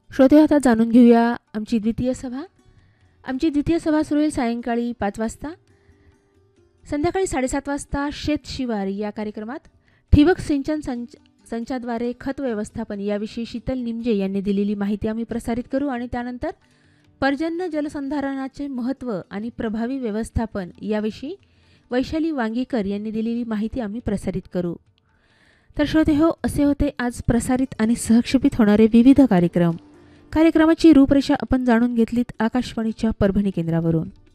श्रोते, आता जाणून घेऊया आमची द्वितीय सभा. आमची द्वितीय सभा सुरू होईल सायंकाळी 5 वाजता. संध्याकाळी 7:30 वाजता शेत शिवार या कार्यक्रमात ठिबक सिंचन संचाद्वारे खत व्यवस्थापन याविषयी शीतल निमजे यांनी दिलेली माहिती आम्ही प्रसारित करू आणि त्यानंतर पर्जन्य जलसंधारणाचे महत्त्व आणि प्रभावी व्यवस्थापन याविषयी वैशाली वांगीकर यांनी दिलेली माहिती आम्ही प्रसारित करू. तर श्रोते हो, असे होते आज प्रसारित आणि सहक्षेपित होणारे विविध कार्यक्रमाची रूपरेषा आपण जाणून घेतलीत आकाशवाणीच्या परभणी केंद्रावरून.